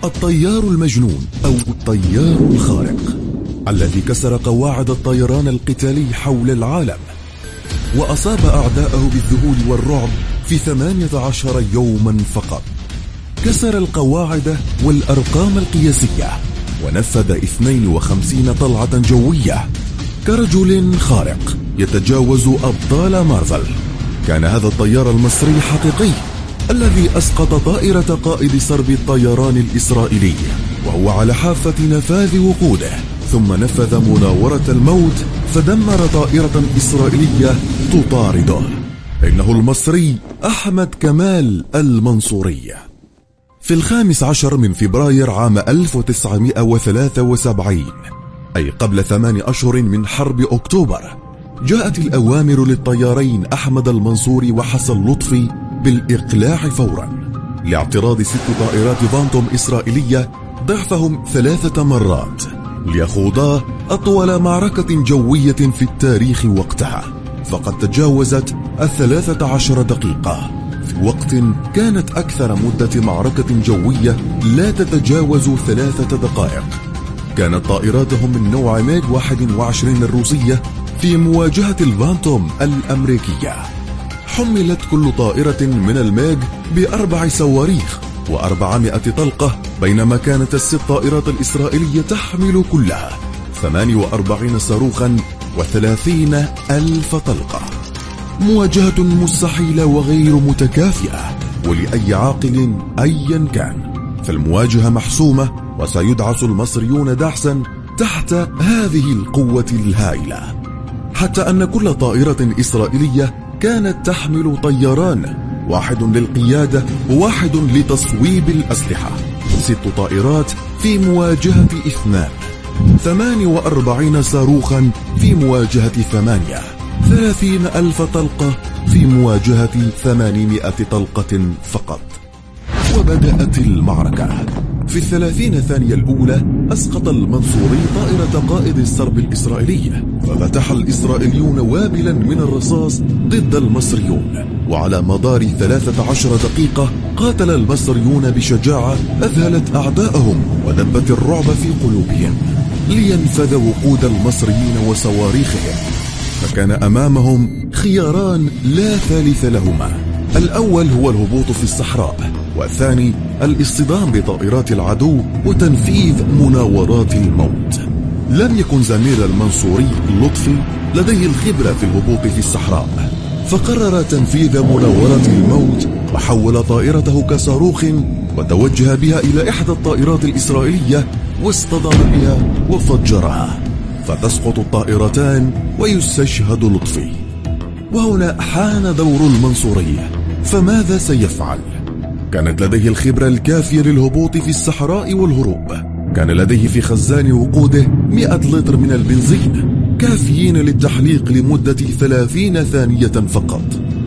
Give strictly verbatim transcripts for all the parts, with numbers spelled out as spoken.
الطيار المجنون أو الطيار الخارق الذي كسر قواعد الطيران القتالي حول العالم وأصاب أعداءه بالذهول والرعب في ثمانية عشر يوما فقط. كسر القواعد والأرقام القياسية ونفذ اثنين وخمسين طلعة جوية كرجل خارق يتجاوز أبطال مارفل. كان هذا الطيار المصري حقيقي الذي أسقط طائرة قائد سرب الطيران الإسرائيلي وهو على حافة نفاذ وقوده، ثم نفذ مناورة الموت فدمر طائرة إسرائيلية تطارده. إنه المصري أحمد كمال المنصوري. في الخامس عشر من فبراير عام ألف وتسعمائة وثلاثة وسبعين، أي قبل ثمان أشهر من حرب أكتوبر، جاءت الأوامر للطيارين أحمد المنصوري وحسن لطفي بالإقلاع فورا لاعتراض ست طائرات فانتوم إسرائيلية ضعفهم ثلاثة مرات ليخوضا أطول معركة جوية في التاريخ وقتها، فقد تجاوزت الثلاثة عشر دقيقة في وقت كانت أكثر مدة معركة جوية لا تتجاوز ثلاثة دقائق. كانت طائراتهم من نوع ميج واحد وعشرين الروسية في مواجهة الفانتوم الأمريكية. حملت كل طائرة من الميج بأربع صواريخ وأربعمائة طلقة، بينما كانت الست طائرات الإسرائيلية تحمل كلها ثمانية وأربعين صاروخا وثلاثين ألف طلقة. مواجهة مستحيلة وغير متكافئة ولأي عاقل أيا كان، فالمواجهة محسومة وسيدعس المصريون دعسا تحت هذه القوة الهائلة، حتى أن كل طائرة إسرائيلية كانت تحمل طياران، واحد للقيادة وواحد لتصويب الأسلحة. ست طائرات في مواجهة اثنان، ثمان وأربعين صاروخا في مواجهة ثمانية، ثلاثين ألف طلقة في مواجهة ثمانمائة طلقة فقط. وبدأت المعركة. في الثلاثين ثانية الأولى أسقط المنصوري طائرة قائد السرب الإسرائيلي، ففتح الإسرائيليون وابلا من الرصاص ضد المصريون، وعلى مدار ثلاثة عشر دقيقة قاتل المصريون بشجاعة أذهلت أعداءهم ودبت الرعب في قلوبهم لينفذ وقود المصريين وصواريخهم. فكان أمامهم خياران لا ثالث لهما، الأول هو الهبوط في الصحراء، والثاني الاصطدام بطائرات العدو وتنفيذ مناورات الموت. لم يكن زميل المنصوري لطفي لديه الخبرة في الهبوط في الصحراء، فقرر تنفيذ مناورة الموت وحول طائرته كصاروخ وتوجه بها إلى إحدى الطائرات الإسرائيلية واصطدم بها وفجرها، فتسقط الطائرتان ويستشهد لطفي. وهنا حان دور المنصوري، فماذا سيفعل؟ كانت لديه الخبرة الكافية للهبوط في الصحراء والهروب. كان لديه في خزان وقوده مئة لتر من البنزين كافيين للتحليق لمدة ثلاثين ثانية فقط.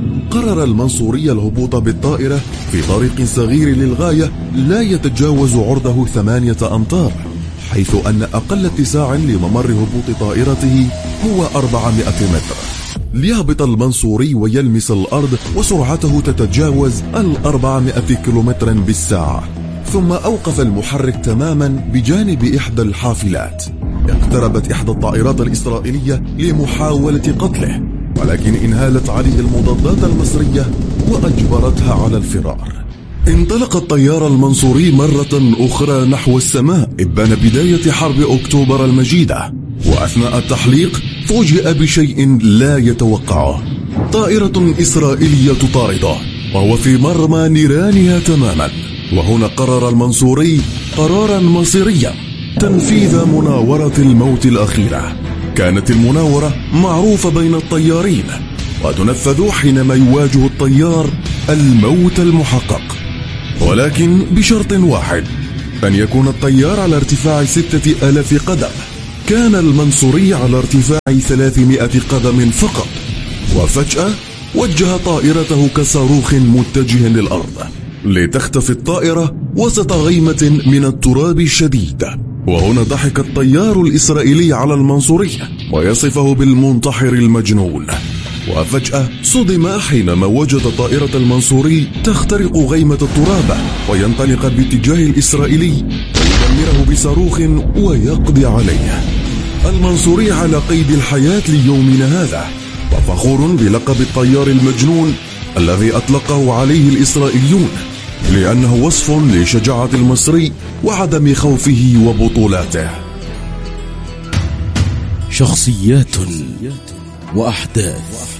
قرر المنصوري الهبوط بالطائرة في طريق صغير للغاية لا يتجاوز عرضه ثمانية أمتار، حيث أن أقل اتساع لممر هبوط طائرته هو أربعمائة متر. ليهبط المنصوري ويلمس الأرض وسرعته تتجاوز الأربعمائة كيلومتر بالساعة، ثم أوقف المحرك تماما بجانب إحدى الحافلات. اقتربت إحدى الطائرات الإسرائيلية لمحاولة قتله، ولكن انهالت عليه المضادات المصرية وأجبرتها على الفرار. انطلق الطيار المنصوري مرة أخرى نحو السماء إبان بداية حرب أكتوبر المجيدة، وأثناء التحليق فوجئ بشيء لا يتوقعه، طائرة إسرائيلية تطارده وهو في مرمى نيرانها تماما. وهنا قرر المنصوري قرارا مصيريا، تنفيذ مناورة الموت الأخيرة. كانت المناورة معروفة بين الطيارين وتنفذ حينما يواجه الطيار الموت المحقق، ولكن بشرط واحد، أن يكون الطيار على ارتفاع ستة آلاف قدم. كان المنصوري على ارتفاع ثلاثمائة قدم فقط، وفجأة وجه طائرته كصاروخ متجه للأرض لتختفي الطائرة وسط غيمة من التراب الشديد. وهنا ضحك الطيار الإسرائيلي على المنصوري ويصفه بالمنتحر المجنون. وفجأة صدم حينما وجد طائرة المنصوري تخترق غيمة التراب وينطلق باتجاه الإسرائيلي ويدمره بصاروخ ويقضي عليه. المنصوري على قيد الحياة ليومنا هذا، وفخور بلقب الطيار المجنون الذي أطلقه عليه الإسرائيليون، لأنه وصف لشجاعة المصري وعدم خوفه وبطولاته. شخصيات وأحداث